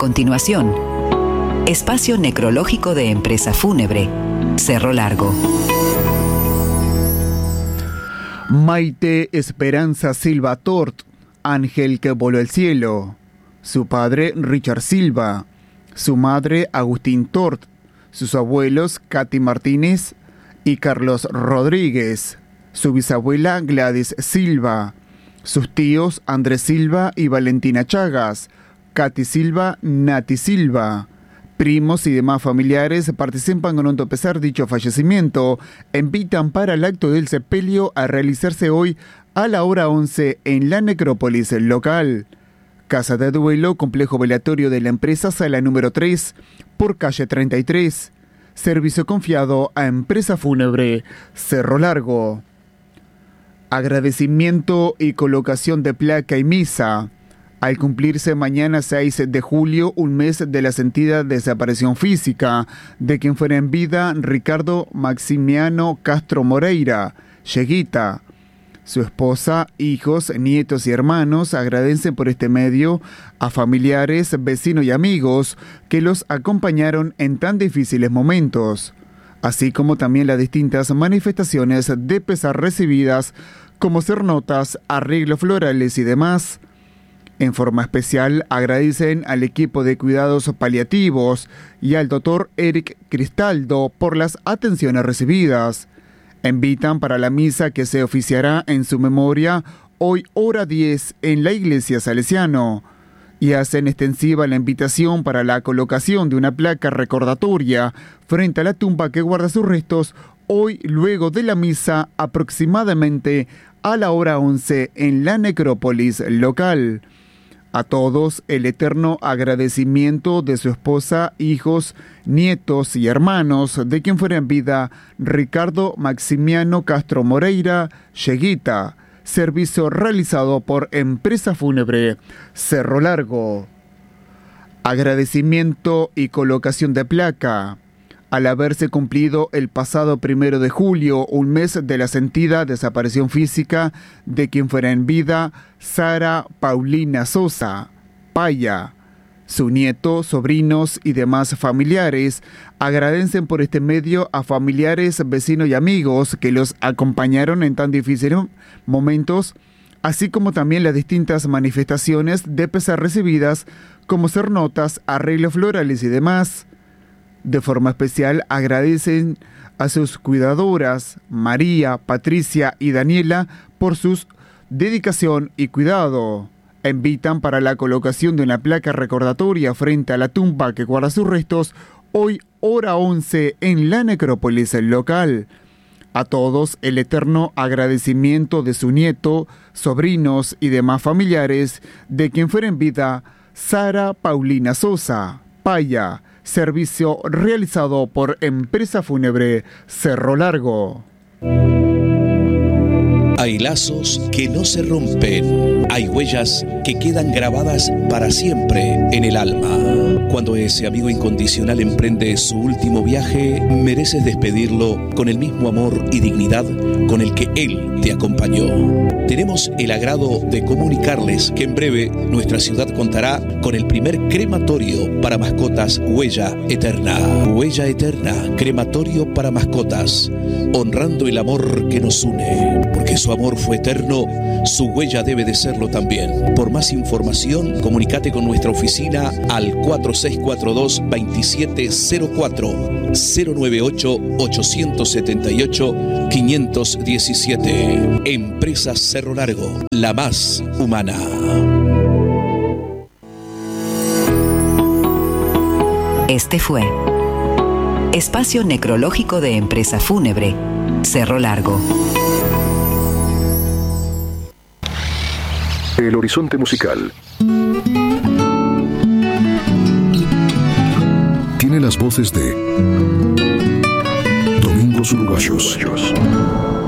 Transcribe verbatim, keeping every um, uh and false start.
continuación, espacio necrológico de Empresa Fúnebre, Cerro Largo. Maite Esperanza Silva Tort, ángel que voló al cielo. Su padre, Richard Silva. Su madre, Agustín Tort. Sus abuelos, Katy Martínez y Carlos Rodríguez. Su bisabuela, Gladys Silva. Sus tíos, Andrés Silva y Valentina Chagas. Katy Silva, Nati Silva. Primos y demás familiares participan con hondo pesar dicho fallecimiento. Invitan para el acto del sepelio a realizarse hoy a la hora once en la necrópolis local. Casa de duelo, complejo velatorio de la empresa, sala número tres, por calle treinta y tres. Servicio confiado a Empresa Fúnebre, Cerro Largo. Agradecimiento y colocación de placa y misa. Al cumplirse mañana seis de julio, un mes de la sentida desaparición física de quien fuera en vida Ricardo Maximiano Castro Moreira, Yeguita. Su esposa, hijos, nietos y hermanos agradecen por este medio a familiares, vecinos y amigos que los acompañaron en tan difíciles momentos, así como también las distintas manifestaciones de pesar recibidas, como ser notas, arreglos florales y demás. En forma especial agradecen al equipo de cuidados paliativos y al doctor Eric Cristaldo por las atenciones recibidas. Invitan para la misa que se oficiará en su memoria hoy hora diez en la iglesia Salesiano y hacen extensiva la invitación para la colocación de una placa recordatoria frente a la tumba que guarda sus restos hoy luego de la misa aproximadamente a la hora once en la necrópolis local. A todos el eterno agradecimiento de su esposa, hijos, nietos y hermanos de quien fuera en vida Ricardo Maximiano Castro Moreira, Yeguita. Servicio realizado por Empresa Fúnebre, Cerro Largo. Agradecimiento y colocación de placa. Al haberse cumplido el pasado primero de julio, un mes de la sentida desaparición física de quien fuera en vida Sara Paulina Sosa, Paya. Su nieto, sobrinos y demás familiares agradecen por este medio a familiares, vecinos y amigos que los acompañaron en tan difíciles momentos, así como también las distintas manifestaciones de pesar recibidas, como ser notas, arreglos florales y demás. De forma especial agradecen a sus cuidadoras, María, Patricia y Daniela, por su dedicación y cuidado. Invitan para la colocación de una placa recordatoria frente a la tumba que guarda sus restos hoy hora once en la necrópolis local. A todos el eterno agradecimiento de su nieto, sobrinos y demás familiares de quien fuera en vida Sara Paulina Sosa, Paya. Servicio realizado por Empresa Fúnebre, Cerro Largo. Hay lazos que no se rompen, hay huellas que quedan grabadas para siempre en el alma. Cuando ese amigo incondicional emprende su último viaje, mereces despedirlo con el mismo amor y dignidad con el que él te acompañó. Tenemos el agrado de comunicarles que en breve nuestra ciudad contará con el primer crematorio para mascotas Huella Eterna. Huella Eterna, crematorio para mascotas, honrando el amor que nos une. Porque su amor fue eterno, su huella debe de serlo también. Por más información, comunícate con nuestra oficina al cuatro seis cuatro dos, dos siete cero cuatro, cero nueve ocho, ocho siete ocho, cinco uno siete. Empresa Cerro Largo, la más humana. Este fue Espacio Necrológico de Empresa Fúnebre, Cerro Largo. El horizonte musical tiene las voces de Domingos Uruguayos.